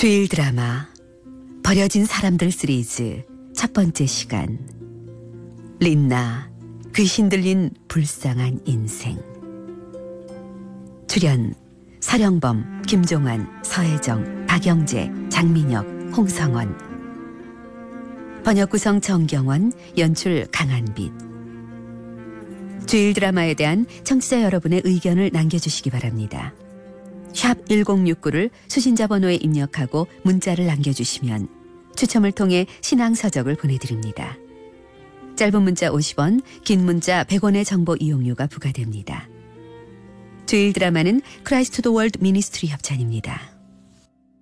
주일 드라마 버려진 사람들 시리즈 첫 번째 시간. 린나, 귀신 들린 불쌍한 인생. 출연 서령범, 김종환, 서혜정, 박영재, 장민혁, 홍성원. 번역 구성 정경원, 연출 강한빛. 주일 드라마에 대한 청취자 여러분의 의견을 남겨주시기 바랍니다. 샵 1069를 수신자 번호에 입력하고 문자를 남겨주시면 추첨을 통해 신앙서적을 보내드립니다. 짧은 문자 50원, 긴 문자 100원의 정보 이용료가 부과됩니다. 주일 드라마는 크라이스트 더 월드 미니스트리 협찬입니다.